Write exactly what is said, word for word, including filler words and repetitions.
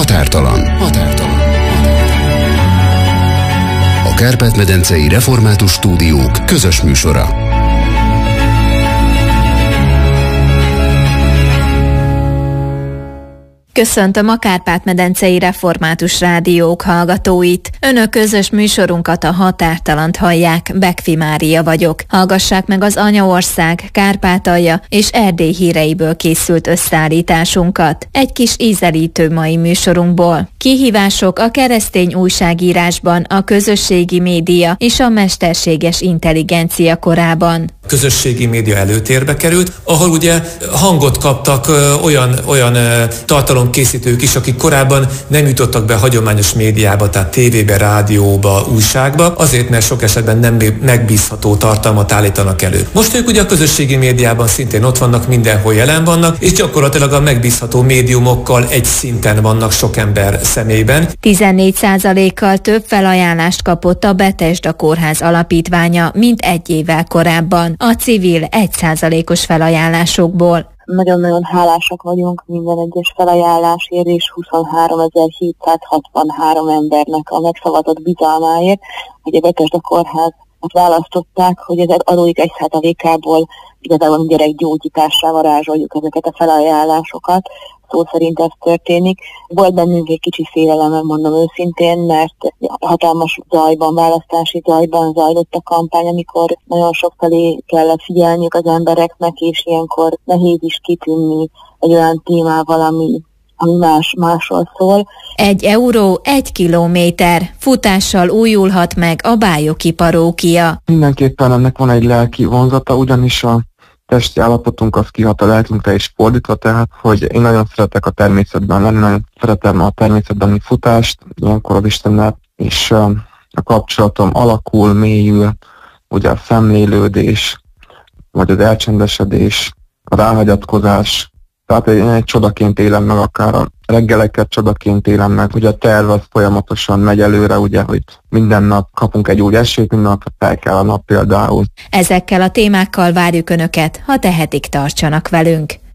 Határtalan. Határtalan. A Kárpát-medencei Református Stúdiók közös műsora. Köszöntöm a Kárpát-medencei Református Rádiók hallgatóit. Önök közös műsorunkat, a Határtalant hallják, Bekfi Mária vagyok. Hallgassák meg az Anyaország, Kárpátalja és Erdély híreiből készült összeállításunkat. Egy kis ízelítő mai műsorunkból. Kihívások a keresztény újságírásban, a közösségi média és a mesterséges intelligencia korában. A közösségi média előtérbe került, ahol ugye hangot kaptak ö, olyan, olyan ö, tartalomkészítők is, akik korábban nem jutottak be hagyományos médiába, tehát tévébe, rádióba, újságba, azért, mert sok esetben nem megbízható tartalmat állítanak elő. Most ők ugye a közösségi médiában szintén ott vannak, mindenhol jelen vannak, és gyakorlatilag a megbízható médiumokkal egy szinten vannak sok ember szemében. tizennégy százalékkal több felajánlást kapott a Bethesda Kórház alapítványa, mint egy évvel korábban. A civil egy százalékos felajánlásokból. Nagyon-nagyon hálásak vagyunk minden egyes felajánlásért, és huszonháromezer-hétszázhatvanhárom embernek a megszavazott bizalmáért, hogy a Bethesda Kórházat választották, hogy ezek adóik egy százalékából igazából gyerekgyógyításra varázsoljuk ezeket a felajánlásokat. Szó szerint ez történik. Volt bennünk egy kicsi félelem, mondom őszintén, mert hatalmas zajban, választási zajban zajlott a kampány, amikor nagyon sok felé kellett figyelniük az embereknek, és ilyenkor nehéz is kitűnni egy olyan témával, ami ami más, másról szól. Egy euró, egy kilométer. Futással újulhat meg a bályoki parókia. Mindenképpen ennek van egy lelki vonzata, ugyanis a testi állapotunk az kihat a lelkünkre is fordítva, tehát, hogy én nagyon szeretek a természetben lenni, nagyon szeretem a természetbeni futást, ilyenkor az Istennel, és a kapcsolatom alakul, mélyül, ugye a szemlélődés, vagy az elcsendesedés, a ráhagyatkozás. Tehát én egy csodaként élem meg, akár a reggeleket csodaként élem meg, hogy a terv az folyamatosan megy előre, ugye, hogy minden nap kapunk egy új esélyt, minden nap fel kell a nap például. Ezekkel a témákkal várjuk Önöket, ha tehetik, tartsanak velünk.